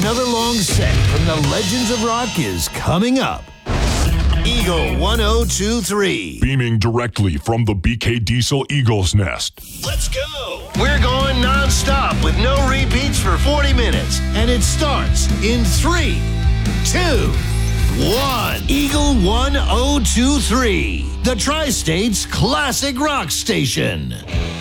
Another long set from the Legends of Rock is coming up. Eagle 1023. Beaming directly from the BK Diesel Eagle's Nest. Let's go. We're going non-stop with no repeats for 40 minutes. And it starts in 3, 2, 1. Eagle 1023. The Tri-State's classic rock station.